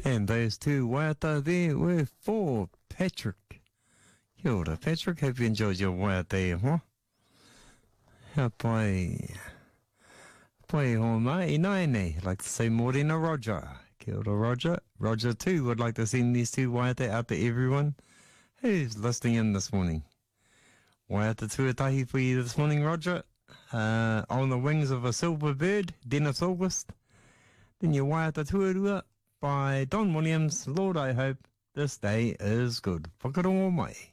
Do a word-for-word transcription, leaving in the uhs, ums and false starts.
And those two waiata there were for Patrick. Kia ora, Patrick. Hope you enjoyed your waiata, huh? How pai... Pai ho mai, nai nei. I'd like to say morena Roger. Kia ora, Roger. Roger, too, would like to send these two waiata out to everyone who's listening in this morning. Waiata tuatahi for you this morning, Roger. Uh, on the wings of a silver bird, Dennis August. Then your waiata tuarua by Don Williams. Lord, I hope this day is good. Whakarongo mai.